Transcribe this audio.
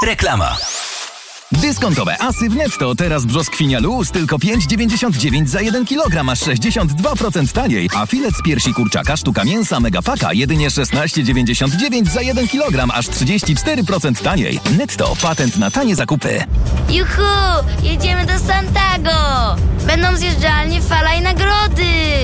Reklama. Dyskontowe asy w Netto. Teraz brzoskwinia luz tylko 5,99 za 1 kg, aż 62% taniej. A filet z piersi kurczaka sztuka mięsa Megapaka jedynie 16,99 za 1 kg, aż 34% taniej. Netto. Patent na tanie zakupy. Juhu! Jedziemy do Santago! Będą zjeżdżalnie, fala i nagrody!